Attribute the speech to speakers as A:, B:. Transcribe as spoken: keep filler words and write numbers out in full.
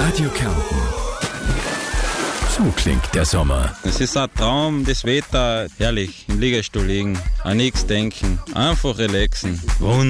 A: Radio Kärnten. So klingt der Sommer.
B: Es ist ein Traum, das Wetter, herrlich, im Liegestuhl liegen, an nichts denken, einfach relaxen. Wunderbar.